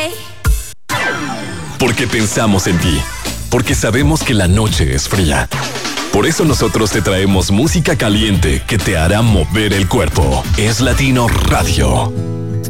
Porque pensamos en ti. Porque sabemos que la noche es fría. Por eso nosotros te traemos música caliente que te hará mover el cuerpo. Es Latino Radio.